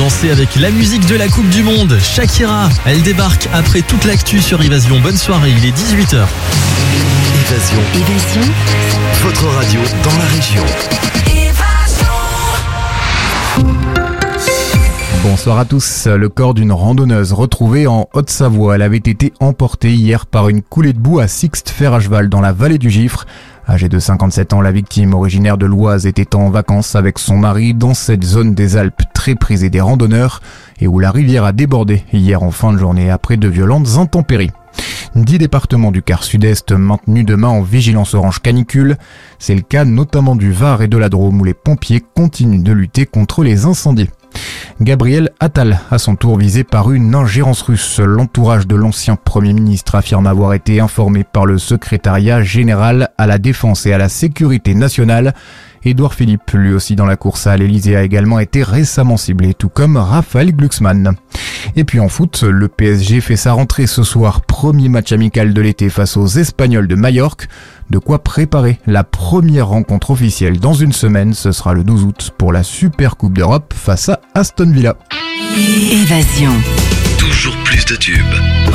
danser avec la musique de la Coupe du Monde. Shakira, elle débarque après toute l'actu sur Évasion. Bonne soirée, il est 18h. Évasion, votre radio dans la région. Bonsoir à tous. Le corps d'une randonneuse retrouvé en Haute-Savoie. Elle avait été emportée hier par une coulée de boue à Sixte-Fer à cheval dans la vallée du Gifre. Âgée de 57 ans, la victime, originaire de l'Oise, était en vacances avec son mari dans cette zone des Alpes très prisée des randonneurs et où la rivière a débordé hier en fin de journée après de violentes intempéries. 10 départements du quart sud-est maintenus demain en vigilance orange canicule. C'est le cas notamment du Var et de la Drôme où les pompiers continuent de lutter contre les incendies. Gabriel Attal, à son tour visé par une ingérence russe. L'entourage de l'ancien Premier ministre affirme avoir été informé par le secrétariat général à la défense et à la sécurité nationale. Édouard Philippe, lui aussi dans la course à l'Elysée, a également été récemment ciblé, tout comme Raphaël Glucksmann. Et puis en foot, le PSG fait sa rentrée ce soir. Premier match amical de l'été face aux Espagnols de Majorque. De quoi préparer la première rencontre officielle dans une semaine. Ce sera le 12 août pour la Super Coupe d'Europe face à Aston Villa. Évasion. Toujours plus de tubes.